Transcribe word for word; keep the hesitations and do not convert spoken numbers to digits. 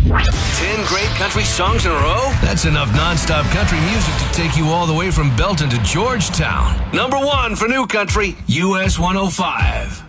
Ten great country songs in a row? That's enough non-stop country music to take you all the way from Belton to Georgetown. Number one for new country, U S one oh five.